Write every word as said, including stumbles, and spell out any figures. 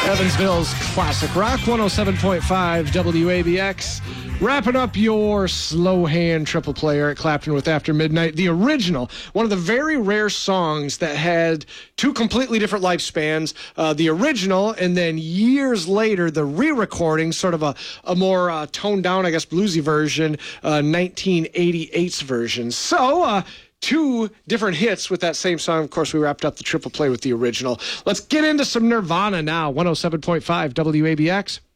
Evansville's classic rock, one oh seven point five W A B X. Wrapping up your slow hand triple play, Eric Clapton with After Midnight. The original, one of the very rare songs that had two completely different lifespans. Uh, the original, and then years later, the re-recording, sort of a, a more uh, toned down, I guess, bluesy version, uh, nineteen eighty-eight's version. So, uh, two different hits with that same song. Of course, we wrapped up the triple play with the original. Let's get into some Nirvana now. one oh seven point five W A B X.